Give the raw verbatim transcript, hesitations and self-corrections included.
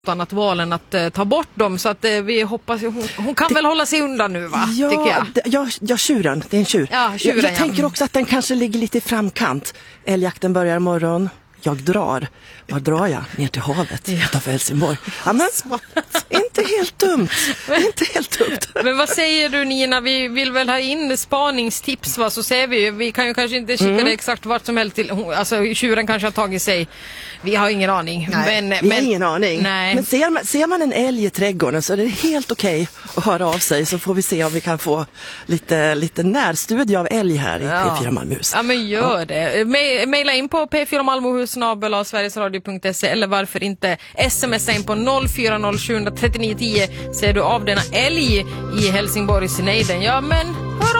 annat valen att uh, ta bort dem, så att uh, vi hoppas hon, hon kan det, väl hålla sig undan nu, va? Ja, tycker jag. D- ja, ja, tjuren, det är en tjur. Ja, tjuren, jag jag ja. tänker också att den kanske ligger lite i framkant. Älgjakten börjar imorgon. Jag drar. Var drar jag? Ner till havet ja. Utanför Helsingborg. Ja, men, inte helt dumt. Inte helt dumt. Men vad säger du, Nina? Vi vill väl ha in spaningstips, va? Så ser vi. Vi kan ju kanske inte skicka mm. det exakt vart som helst till. Alltså tjuren kanske har tagit sig. Vi har ingen aning. Nej, men, vi men, har ingen aning. Nej. Men ser man, ser man en älg i trädgården så är det helt okej att höra av sig, så får vi se om vi kan få lite, lite närstudie av älg här i ja. P fyra Malmöhus. Ja, men gör ja. det. Ma- maila in på p fyra malmohus snabel-a sverigesradio punkt se eller varför inte smsa in på noll fyra noll sju tre nio tio. Ser du av denna älg i Helsingborgs nejden? Ja, men hör